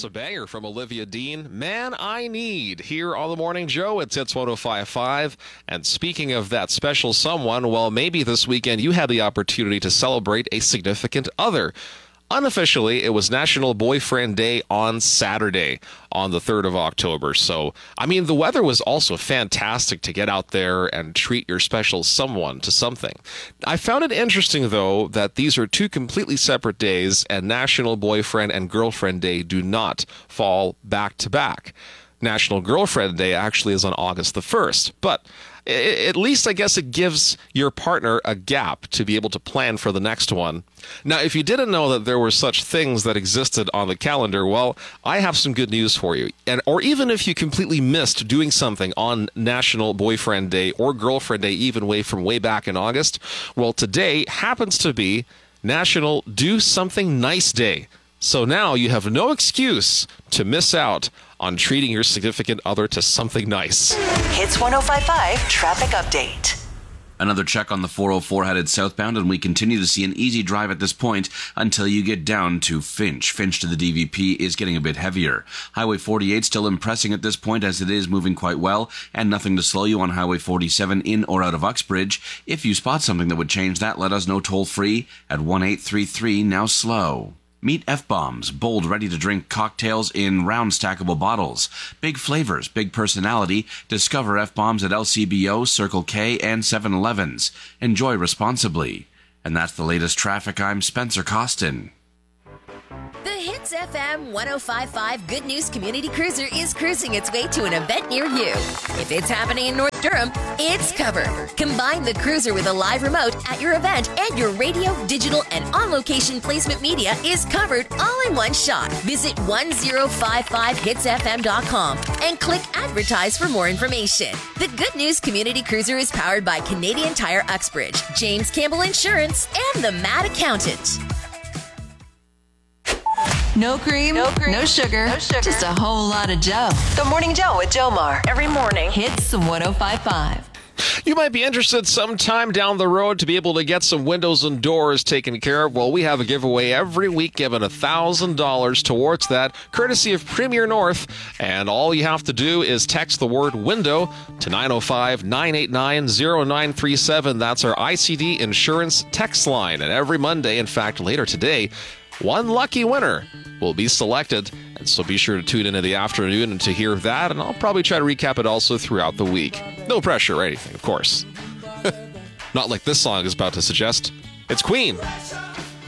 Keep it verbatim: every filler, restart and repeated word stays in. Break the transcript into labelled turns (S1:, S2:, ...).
S1: a banger from Olivia Dean, Man I Need, here on The Morning Joe. It's Hits one oh five point five. And speaking of that special someone, well, maybe this weekend you had the opportunity to celebrate a significant other. Unofficially, it was National Boyfriend Day on Saturday, on the third of October. So, I mean, the weather was also fantastic to get out there and treat your special someone to something. I found it interesting, though, that these are two completely separate days, and National Boyfriend and Girlfriend Day do not fall back to back. National Girlfriend Day actually is on August the first, but at least I guess it gives your partner a gap to be able to plan for the next one. Now, if you didn't know that there were such things that existed on the calendar, well, I have some good news for you. And or even if you completely missed doing something on National Boyfriend Day or Girlfriend Day, even way from way back in August, well, today happens to be National Do Something Nice Day. So now you have no excuse to miss out on treating your significant other to something nice.
S2: Hits one oh five point five traffic update.
S3: Another check on the four oh four headed southbound, and we continue to see an easy drive at this point until you get down to Finch. Finch to the D V P is getting a bit heavier. Highway forty-eight still impressing at this point as it is moving quite well, and nothing to slow you on Highway forty-seven in or out of Uxbridge. If you spot something that would change that, let us know toll free at one eight three three now slow. Meet F-Bombs, bold, ready-to-drink cocktails in round stackable bottles. Big flavors, big personality. Discover F-Bombs at L C B O, Circle K, and seven elevens. Enjoy responsibly. And that's the latest traffic. I'm Spencer Costin.
S4: The Hits F M one oh five point five Good News Community Cruiser is cruising its way to an event near you. If it's happening in North Durham, it's covered. Combine the cruiser with a live remote at your event, and your radio, digital, and on-location placement media is covered all in one shot. Visit ten fifty-five hits f m dot com and click Advertise for more information. The Good News Community Cruiser is powered by Canadian Tire Uxbridge, James Campbell Insurance, and the Mad Accountant.
S5: No cream, no cream, no sugar, no sugar, just a whole lot of Joe.
S2: The Morning Joe with Joe Mar. Every morning.
S5: Hits one oh five point five.
S1: You might be interested sometime down the road to be able to get some windows and doors taken care of. Well, we have a giveaway every week, giving one thousand dollars towards that, courtesy of Premier North. And all you have to do is text the word window to nine oh five, nine eight nine, oh nine three seven. That's our I C D Insurance text line. And every Monday, in fact, later today, one lucky winner will be selected, and so be sure to tune into the afternoon and to hear that, and I'll probably try to recap it also throughout the week. No pressure or anything, of course. Not like this song is about to suggest. It's Queen.